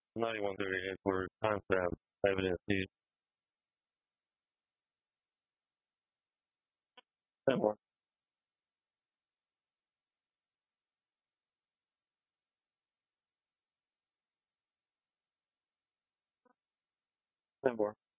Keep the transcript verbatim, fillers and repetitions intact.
ninety-one thirty-eight for timestamp evidence used. ten more. ten more.